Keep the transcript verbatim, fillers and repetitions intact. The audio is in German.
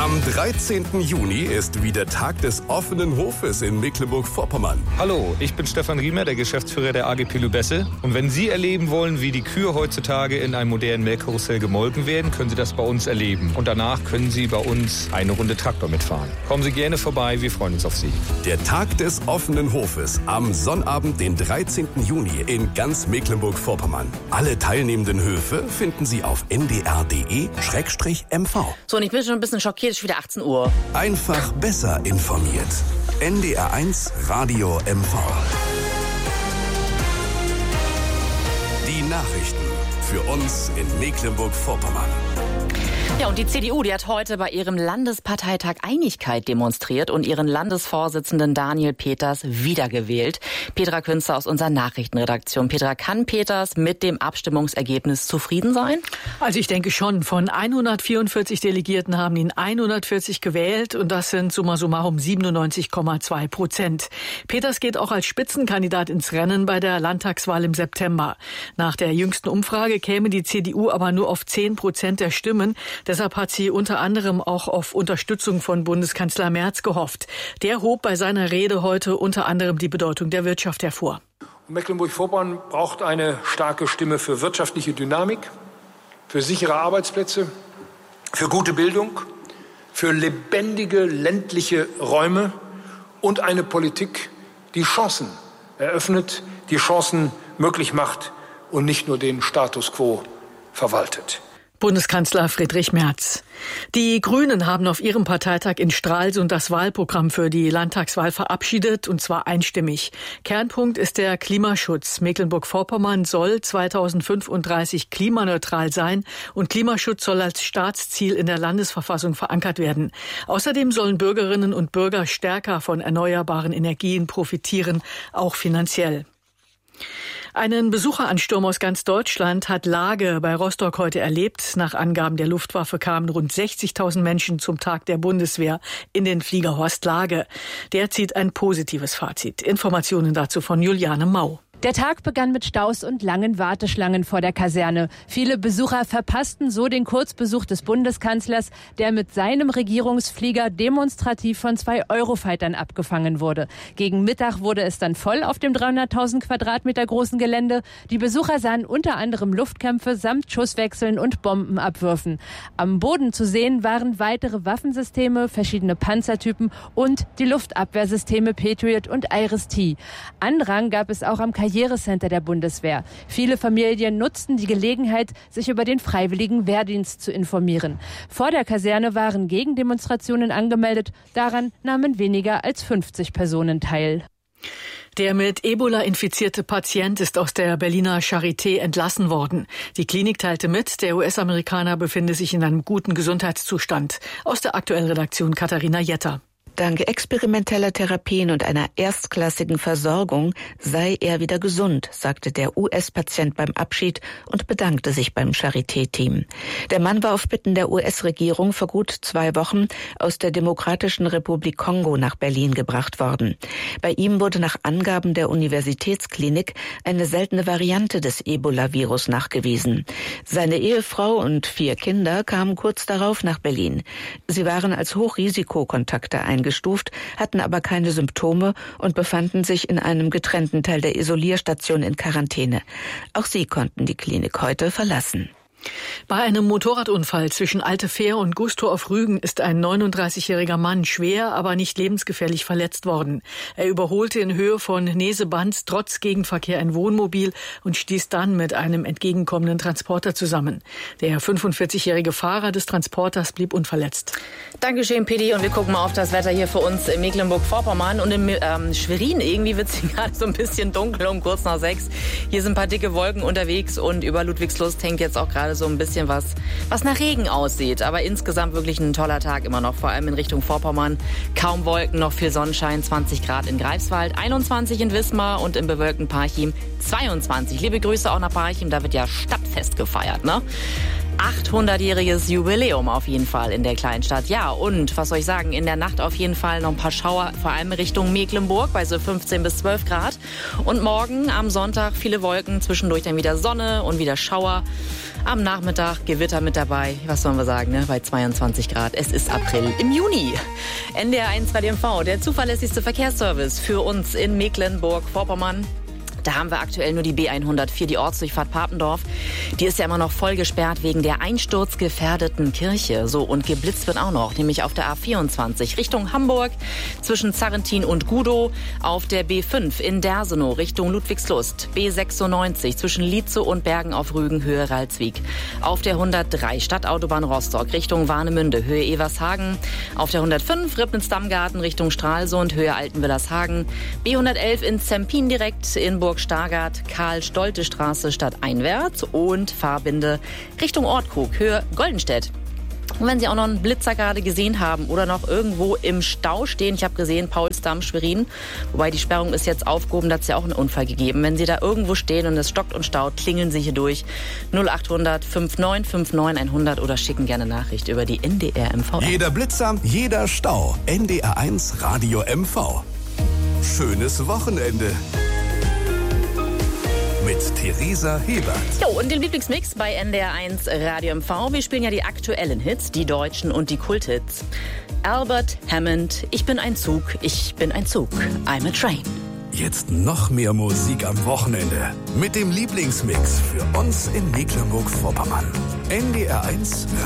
Am dreizehnten Juni ist wieder Tag des offenen Hofes in Mecklenburg-Vorpommern. Hallo, ich bin Stefan Riemer, der Geschäftsführer der A G P Lübesse. Und wenn Sie erleben wollen, wie die Kühe heutzutage in einem modernen Melkkarussell gemolken werden, können Sie das bei uns erleben. Und danach können Sie bei uns eine Runde Traktor mitfahren. Kommen Sie gerne vorbei, wir freuen uns auf Sie. Der Tag des offenen Hofes am Sonnabend, den dreizehnten Juni in ganz Mecklenburg-Vorpommern. Alle teilnehmenden Höfe finden Sie auf n d r punkt d e slash m v. So, und ich bin schon ein bisschen schockiert, es ist wieder achtzehn Uhr. Einfach besser informiert. N D R eins Radio M V. Die Nachrichten für uns in Mecklenburg-Vorpommern. Ja, und die C D U, die hat heute bei ihrem Landesparteitag Einigkeit demonstriert und ihren Landesvorsitzenden Daniel Peters wiedergewählt. Petra Künster aus unserer Nachrichtenredaktion. Petra, kann Peters mit dem Abstimmungsergebnis zufrieden sein? Also ich denke schon. Von hundertvierundvierzig Delegierten haben ihn hundertvierzig gewählt und das sind summa summarum siebenundneunzig Komma zwei Prozent. Peters geht auch als Spitzenkandidat ins Rennen bei der Landtagswahl im September. Nach der jüngsten Umfrage käme die C D U aber nur auf zehn Prozent der Stimmen. Deshalb hat sie unter anderem auch auf Unterstützung von Bundeskanzler Merz gehofft. Der hob bei seiner Rede heute unter anderem die Bedeutung der Wirtschaft hervor. Mecklenburg-Vorpommern braucht eine starke Stimme für wirtschaftliche Dynamik, für sichere Arbeitsplätze, für gute Bildung, für lebendige ländliche Räume und eine Politik, die Chancen eröffnet, die Chancen möglich macht und nicht nur den Status quo verwaltet. Bundeskanzler Friedrich Merz. Die Grünen haben auf ihrem Parteitag in Stralsund das Wahlprogramm für die Landtagswahl verabschiedet, und zwar einstimmig. Kernpunkt ist der Klimaschutz. Mecklenburg-Vorpommern soll zweitausendfünfunddreißig klimaneutral sein und Klimaschutz soll als Staatsziel in der Landesverfassung verankert werden. Außerdem sollen Bürgerinnen und Bürger stärker von erneuerbaren Energien profitieren, auch finanziell. Einen Besucheransturm aus ganz Deutschland hat Lage bei Rostock heute erlebt. Nach Angaben der Luftwaffe kamen rund sechzigtausend Menschen zum Tag der Bundeswehr in den Flieger Horst Lage. Der zieht ein positives Fazit. Informationen dazu von Juliane Mau. Der Tag begann mit Staus und langen Warteschlangen vor der Kaserne. Viele Besucher verpassten so den Kurzbesuch des Bundeskanzlers, der mit seinem Regierungsflieger demonstrativ von zwei Eurofightern abgefangen wurde. Gegen Mittag wurde es dann voll auf dem dreihunderttausend Quadratmeter großen Gelände. Die Besucher sahen unter anderem Luftkämpfe samt Schusswechseln und Bombenabwürfen. Am Boden zu sehen waren weitere Waffensysteme, verschiedene Panzertypen und die Luftabwehrsysteme Patriot und Iris-T. Andrang gab es auch am Karrierecenter der Bundeswehr. Viele Familien nutzten die Gelegenheit, sich über den freiwilligen Wehrdienst zu informieren. Vor der Kaserne waren Gegendemonstrationen angemeldet. Daran nahmen weniger als fünfzig Personen teil. Der mit Ebola infizierte Patient ist aus der Berliner Charité entlassen worden. Die Klinik teilte mit, der U S-Amerikaner befinde sich in einem guten Gesundheitszustand. Aus der aktuellen Redaktion Katharina Jetter. Dank experimenteller Therapien und einer erstklassigen Versorgung sei er wieder gesund, sagte der U S-Patient beim Abschied und bedankte sich beim Charité-Team. Der Mann war auf Bitten der U S-Regierung vor gut zwei Wochen aus der Demokratischen Republik Kongo nach Berlin gebracht worden. Bei ihm wurde nach Angaben der Universitätsklinik eine seltene Variante des Ebola-Virus nachgewiesen. Seine Ehefrau und vier Kinder kamen kurz darauf nach Berlin. Sie waren als Hochrisikokontakte eingestellt. Gestuft, hatten aber keine Symptome und befanden sich in einem getrennten Teil der Isolierstation in Quarantäne. Auch sie konnten die Klinik heute verlassen. Bei einem Motorradunfall zwischen Altefähr und Gustow auf Rügen ist ein neununddreißigjähriger Mann schwer, aber nicht lebensgefährlich verletzt worden. Er überholte in Höhe von Nesebanz trotz Gegenverkehr ein Wohnmobil und stieß dann mit einem entgegenkommenden Transporter zusammen. Der fünfundvierzigjährige Fahrer des Transporters blieb unverletzt. Dankeschön, Pedi. Und wir gucken mal auf das Wetter hier für uns in Mecklenburg-Vorpommern. Und in ähm, Schwerin irgendwie wird es gerade so ein bisschen dunkel um kurz nach sechs. Hier sind ein paar dicke Wolken unterwegs und über Ludwigslust hängt jetzt auch gerade so ein bisschen was, was nach Regen aussieht. Aber insgesamt wirklich ein toller Tag immer noch, vor allem in Richtung Vorpommern. Kaum Wolken, noch viel Sonnenschein, zwanzig Grad in Greifswald, einundzwanzig in Wismar und im bewölkten Parchim zweiundzwanzig. Liebe Grüße auch nach Parchim, da wird ja Stadtfest gefeiert, ne? achthundertjähriges Jubiläum auf jeden Fall in der Kleinstadt. Ja, und was soll ich sagen, in der Nacht auf jeden Fall noch ein paar Schauer, vor allem Richtung Mecklenburg bei so fünfzehn bis zwölf Grad. Und morgen am Sonntag viele Wolken, zwischendurch dann wieder Sonne und wieder Schauer. Am Nachmittag Gewitter mit dabei, was sollen wir sagen, ne? Bei zweiundzwanzig Grad. Es ist April im Juni. N D R eins Radio M V, der zuverlässigste Verkehrsservice für uns in Mecklenburg-Vorpommern. Da haben wir aktuell nur die B hundertvier, die Ortsdurchfahrt Papendorf. Die ist ja immer noch voll gesperrt wegen der einsturzgefährdeten Kirche. So, und geblitzt wird auch noch, nämlich auf der A vierundzwanzig Richtung Hamburg zwischen Zarrentin und Gudow. Auf der B fünf in Dersenow Richtung Ludwigslust. B sechsundneunzig zwischen Lietzow und Bergen auf Rügen, Höhe Ralswiek. Auf der hundertdrei Stadtautobahn Rostock Richtung Warnemünde, Höhe Evershagen. Auf der hundertfünf Rippnitz-Dammgarten Richtung Stralsund, Höhe Altenwillershagen. B hundertelf in Zempin direkt in Burg Stargard, Karl-Stolte-Straße stadteinwärts und Fahrbinde Richtung Ortkrug, Höhe Goldenstedt. Und wenn Sie auch noch einen Blitzer gerade gesehen haben oder noch irgendwo im Stau stehen, ich habe gesehen, Paulsdamm, Schwerin, wobei die Sperrung ist jetzt aufgehoben, da hat es ja auch einen Unfall gegeben. Wenn Sie da irgendwo stehen und es stockt und staut, klingeln Sie hier durch null achthundert neunundfünfzig neunundfünfzig hundert oder schicken gerne Nachricht über die N D R M V. Jeder Blitzer, jeder Stau. N D R eins Radio M V. Schönes Wochenende. Mit Theresa Hebert. Jo, und den Lieblingsmix bei N D R eins Radio M V. Wir spielen ja die aktuellen Hits, die deutschen und die Kulthits. Albert Hammond, ich bin ein Zug, ich bin ein Zug. I'm a train. Jetzt noch mehr Musik am Wochenende. Mit dem Lieblingsmix für uns in Mecklenburg-Vorpommern. N D R eins